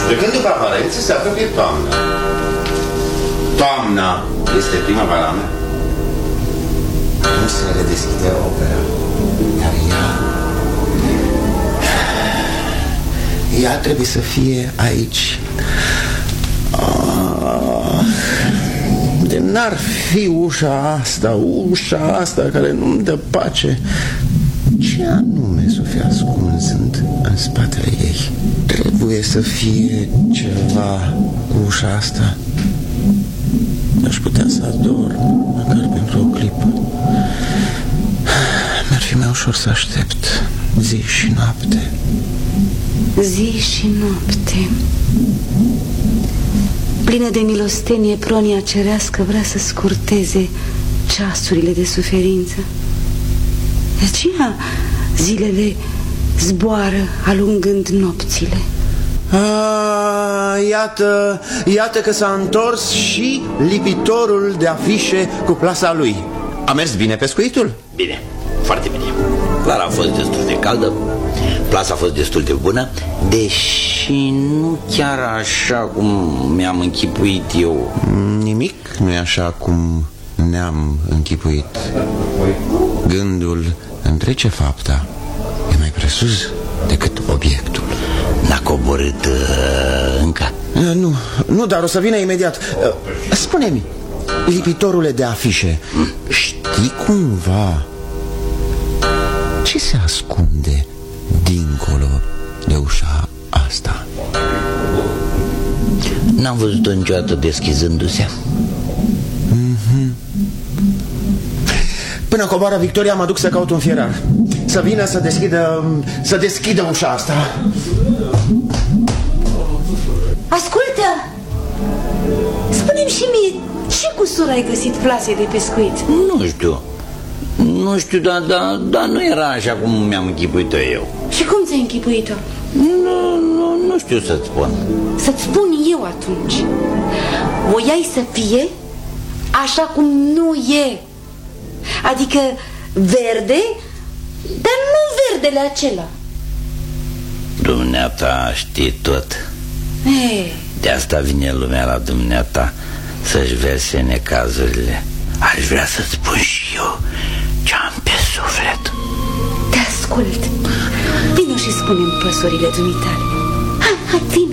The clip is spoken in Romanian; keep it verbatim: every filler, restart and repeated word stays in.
Trecând după aparențe, se apropie toamna. Toamna este primăvara mea. Nu se redeschide opera, dar ea... Ea trebuie să fie aici. Ah, de n-ar fi ușa asta, ușa asta care nu-mi dă pace. Ce anume s-o fi ascuns în spatele ei? Trebuie să fie ceva cu ușa asta. Aș putea să adorm, măcar pentru o clipă. Mi-ar fi mai ușor să aștept zi și noapte. Zi și noapte. Plină de milostenie, pronia cerească vrea să scurteze ceasurile de suferință. De aceea zilele zboară alungând nopțile. Ah, iată, iată că s-a întors și lipitorul de afișe cu plasa lui. A mers bine pescuitul? Bine, foarte bine. Clara a fost destul de caldă, plasa a fost destul de bună, deși nu chiar așa cum mi-am închipuit eu. Nimic nu e așa cum ne-am închipuit. Gândul întrece fapta. E mai presus decât obiectul. N-a coborât uh, încă? uh, Nu, nu, dar o să vină imediat. uh, Spune-mi, lipitorule de afișe, mm. știi cumva ce se ascunde dincolo de ușa asta? N-am văzut-o niciodată deschizându-se. mm-hmm. Până coboară Victoria mă duc să caut un fierar. Să vină să deschidă, să deschidă ușa asta. Ascultă! Spune-mi și mie, ce cusur ai găsit plasei de pescuit? Nu știu. Nu știu, dar, dar, dar nu era așa cum mi-am închipuit-o eu. Și cum ți-ai închipuit-o? Nu, nu, nu știu să-ți spun. Să-ți spun eu atunci. Voiai să fie așa cum nu e. Adică verde, dar nu verdele acela. Dumneata știi tot. Ei. De asta vine lumea la dumneata, să-și verse necazurile. Aș vrea să-ți spun și eu ce am pe suflet. Te ascult. Vino și spune-mi păsurile dumitale. Hai, hai, vino.